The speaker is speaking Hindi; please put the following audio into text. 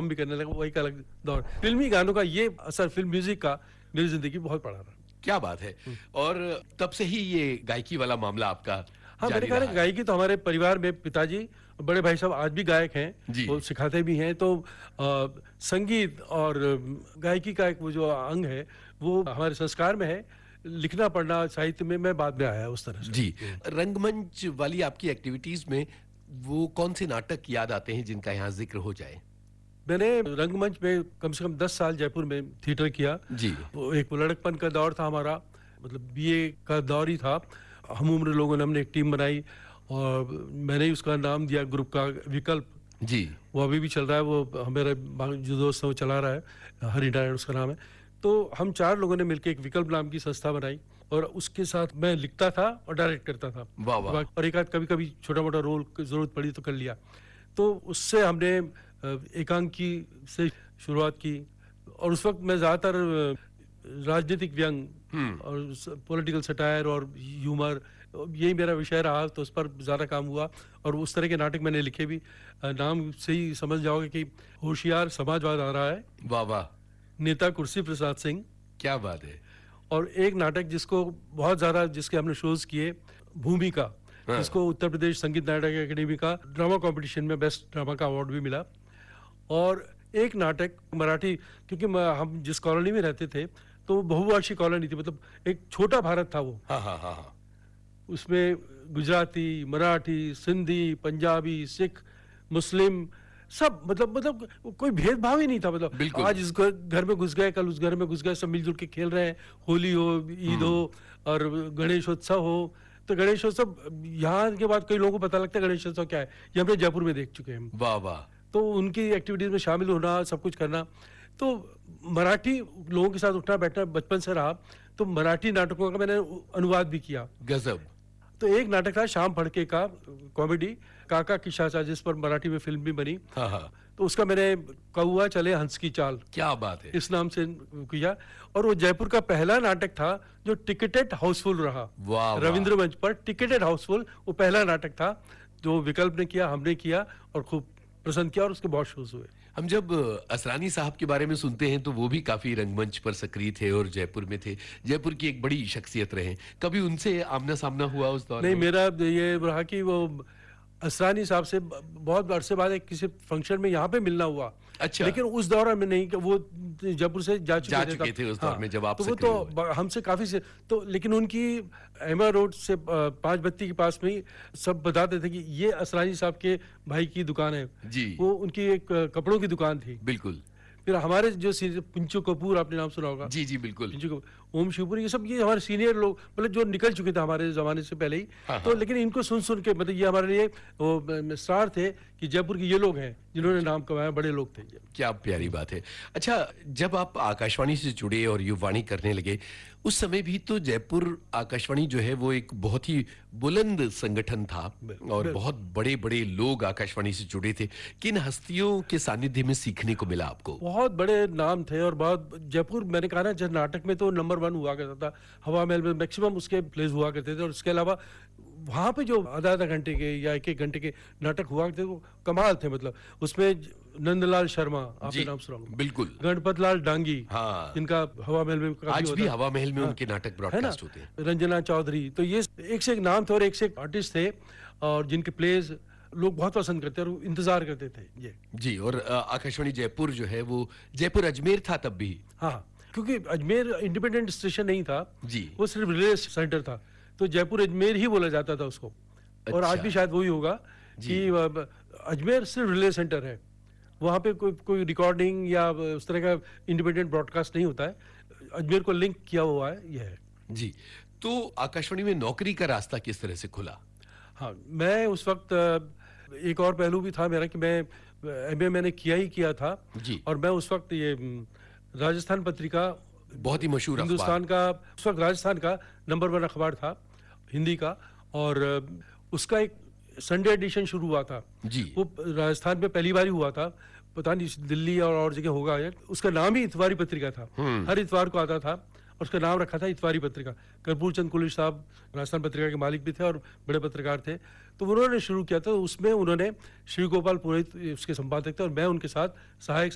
भी करने लगा, वही का अलग दौर। फिल्मी गानों का ये असर, फिल्म म्यूजिक का मेरी जिंदगी बहुत पड़ा रहा। क्या बात है। और तब से ही ये गायकी वाला मामला आपका हाँ, मैंने जारी कहा ना, रहा है। गायकी तो हमारे परिवार में पिताजी और बड़े भाई साहब आज भी गायक हैं, जी। वो सिखाते भी हैं। तो संगीत और गायकी का एक वो जो अंग है, वो हमारे संस्कार में है। लिखना पढ़ना साहित्य में मैं बाद में आया उस तरह से। जी। रंगमंच वाली आपकी एक्टिविटीज में वो कौन से नाटक याद आते हैं जिनका यहाँ जिक्र हो जाए? मैंने रंगमंच में कम से कम 10 साल जयपुर में थिएटर किया। जी। वो एक लड़कपन का दौर था हमारा, मतलब बीए का दौर ही था। हम उम्र लोगों ने हमने एक टीम बनाई और मैंने ही उसका नाम दिया ग्रुप का विकल्प। जी। वो अभी भी चल रहा है, वो मेरे जो दोस्त है वो चला रहा है, हरिनारायण उसका नाम है। तो हम 4 लोगों ने मिलकर एक विकल्प नाम की संस्था बनाई और उसके साथ मैं लिखता था और डायरेक्ट करता था। वाह वाह। और एक आध कभी कभी छोटा मोटा रोल की जरूरत पड़ी तो कर लिया। तो उससे हमने एकांकी से शुरुआत की और उस वक्त मैं ज़्यादातर राजनीतिक व्यंग और पॉलिटिकल सटायर और ह्यूमर, यही मेरा विषय रहा, तो उस पर ज़्यादा काम हुआ और उस तरह के नाटक मैंने लिखे भी। नाम से ही समझ जाओगे कि होशियार समाजवाद आ रहा है, वाह वाह। नेता कुर्सी प्रसाद सिंह, क्या बात है। और एक नाटक जिसको बहुत ज़्यादा, जिसके हमने शोज किए, भूमिका, हाँ। जिसको उत्तर प्रदेश संगीत नाटक अकेडमी का ड्रामा कंपटीशन में बेस्ट ड्रामा का अवार्ड भी मिला। और एक नाटक मराठी, क्योंकि हम जिस कॉलोनी में रहते थे तो वो बहुभाषी कॉलोनी थी, मतलब एक छोटा भारत था वो। हाँ हाँ हाँ हाँ। उसमें गुजराती, मराठी, सिंधी, पंजाबी, सिख, मुस्लिम, सब, मतलब कोई भेदभाव ही नहीं था। मतलब बिल्कुल। आज इस घर में घुस गए, कल उस घर में घुस गए, सब मिलजुल के खेल रहे हैं। होली हो, ईद हो और गणेशोत्सव हो। तो गणेशोत्सव यहाँ के बाद कई लोगों को पता लगता है गणेशोत्सव क्या है, ये हमने जयपुर में देख चुके हैं हम। वाह वाह। तो उनकी एक्टिविटीज में शामिल होना, सब कुछ करना। तो मराठी लोगों के साथ उठना बैठना बचपन से रहा। तो मराठी नाटकों का मैंने अनुवाद भी किया। गजब। तो एक नाटक था श्याम फड़के का, कॉमेडी, काका की शाचा, जिस पर मराठी में फिल्म भी बनी। हाँ हाँ। तो उसका मैंने कौआ चले हंस की चाल, क्या बात है। इस नाम से किया। और वो जयपुर का पहला नाटक था जो टिकटेड हाउसफुल रहा। वाह वाह। रविंद्र मंच पर टिकटेड हाउसफुल, वो पहला नाटक था जो विकल्प ने किया, हमने किया और खूब पसंद किया और उसके बहुत शोज हुए। हम जब असरानी साहब के बारे में सुनते हैं तो वो भी काफी रंगमंच पर सक्रिय थे और जयपुर में थे, जयपुर की एक बड़ी शख्सियत रहे। कभी उनसे आमना सामना हुआ उस दौर नहीं, में? मेरा ये रहा कि वो असरानी साहब से बहुत अरसे बाद एक किसी फंक्शन में यहाँ पे मिलना हुआ। अच्छा। लेकिन उस दौरान में नहीं, वो जयपुर से जा चुके थे उस दौर में जब आप तो वो सक्रिय तो हमसे काफी से, तो लेकिन उनकी एमा रोड से 5 बत्ती के पास में ही सब बताते थे कि ये असरानी साहब के भाई की दुकान है। जी। वो उनकी एक कपड़ों की दुकान थी। बिल्कुल। फिर हमारे जो पिंचू कपूर, आपने नाम सुना होगा। जी जी बिल्कुल। पिंचू कपूर, ओम शिवपुरी, ये सब ये हमारे सीनियर लोग, मतलब जो निकल चुके थे हमारे जमाने से पहले ही। हाँ, तो हाँ। लेकिन इनको सुन सुन के, मतलब ये हमारे लिए वो स्टार थे कि जयपुर के ये लोग हैं जिन्होंने नाम कमाया, बड़े लोग थे ये। क्या प्यारी बात है। अच्छा, जब आप आकाशवाणी से जुड़े और युवाणी करने लगे, उस समय भी तो जयपुर आकाशवाणी जो है वो एक बहुत ही बुलंद संगठन था और बहुत बड़े बड़े लोग आकाशवाणी से जुड़े थे। किन हस्तियों के सानिध्य में सीखने को मिला आपको? बहुत बड़े नाम थे और बहुत, जयपुर मैंने कहा ना, जब नाटक में तो नंबर 1 हुआ करता था। हवा महल में मैक्सिमम उसके प्लेस हुआ करते थे और उसके अलावा वहाँ पे जो आधा घंटे के या 1 घंटे के नाटक हुआ करते थे वो कमाल थे। मतलब उसमें नंदलाल शर्मा, आपने नाम सुना होगा। बिल्कुल। गणपत लाल डांगी, हाँ। जिनका हवा महल में काफी आज होता भी है। हवा महल में हाँ, उनके नाटक है ना, ब्रॉडकास्ट होते हैं। रंजना चौधरी, तो ये एक से एक नाम थे और एक से एक आर्टिस्ट थे और जिनके प्लेज लोग बहुत पसंद करते और इंतजार करते थे ये। जी। और आकाशवाणी जयपुर जो है वो जयपुर अजमेर था तब भी। हाँ, क्योंकि अजमेर इंडिपेंडेंट स्टेशन नहीं था जी। वो सिर्फ रिले सेंटर था, तो जयपुर अजमेर ही बोला जाता था उसको। और आज अच्छा। भी शायद वही होगा कि अजमेर सिर्फ रिले सेंटर है, वहाँ पे कोई रिकॉर्डिंग या उस तरह का इंडिपेंडेंट ब्रॉडकास्ट नहीं होता है। अजमेर को लिंक किया हुआ है, यह है। जी। तो आकाशवाणी में नौकरी का रास्ता किस तरह से खुला? हाँ, मैं उस वक्त एक और पहलू भी था मेरा कि मैं एमए मैंने किया था। जी। और मैं उस वक्त ये राजस्थान पत्रिका, बहुत ही मशहूर हिंदुस्तान का, उस वक्त राजस्थान का नंबर 1 अखबार था हिंदी का, और उसका एक संडे एडिशन शुरू हुआ था। जी। वो राजस्थान में पहली बार ही हुआ था, पता नहीं दिल्ली और जगह होगा। उसका नाम ही इतवारी पत्रिका था, हर इतवार को आता था और उसका नाम रखा था इतवारी पत्रिका। कर्पूर चंद कुली साहब राजस्थान पत्रिका के मालिक भी थे और बड़े पत्रकार थे, तो उन्होंने शुरू किया था। उसमें उन्होंने श्री गोपाल पुरोहित उसके संपादक थे और मैं उनके साथ सहायक